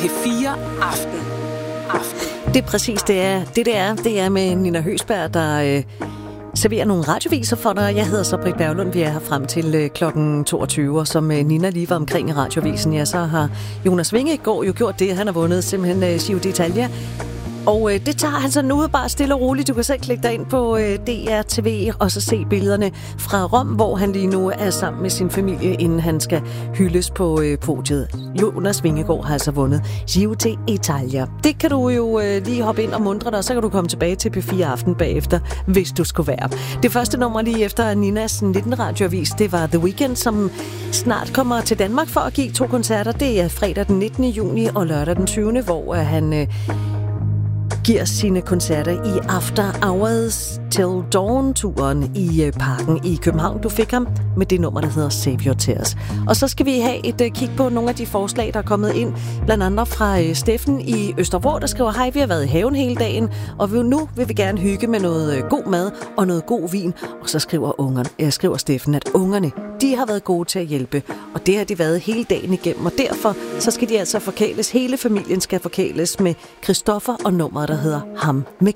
P4 Aften. Det er præcis det er med Nina Høgsberg, der serverer nogle radioviser for dig. Jeg hedder så Britt Berglund. Vi er her frem til klokken 22, og som Nina lige var omkring i radiovisen, ja, så har Jonas Vingegaard jo gjort det. Han har vundet simpelthen Giro d'Italia. Og det tager han så nu bare stille og roligt. Du kan selv klikke dig ind på DR TV og så se billederne fra Rom, hvor han lige nu er sammen med sin familie, inden han skal hyldes på podiet. Jonas Vingegaard har altså vundet Giro d'Italia. Det kan du jo lige hoppe ind og mundre dig, og så kan du komme tilbage til P4 Aften bagefter, hvis du skulle være. Det første nummer lige efter Ninas 19 radioavis, det var The Weeknd, som snart kommer til Danmark for at give 2 koncerter. Det er fredag den 19. juni og lørdag den 20., hvor han giver sine koncerter i After Hours Till Dawn-turen i Parken i København. Du fik ham med det nummer, der hedder Save Your Tears. Og så skal vi have et kig på nogle af de forslag, der er kommet ind, blandt andet fra Steffen i Østervrå, der skriver: hej, vi har været i haven hele dagen, og nu vil vi gerne hygge med noget god mad og noget god vin. Og så skriver Steffen, at ungerne, de har været gode til at hjælpe, og det har de været hele dagen igennem, og derfor så skal de altså forkæles. Hele familien skal forkæles med Christoffer og nummeret, der hedder Ham med